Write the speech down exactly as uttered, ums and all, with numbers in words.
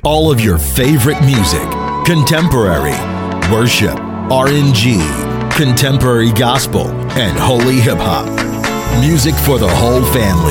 All of your favorite music, contemporary, worship, R and G, contemporary gospel, and holy hip hop. Music for the whole family.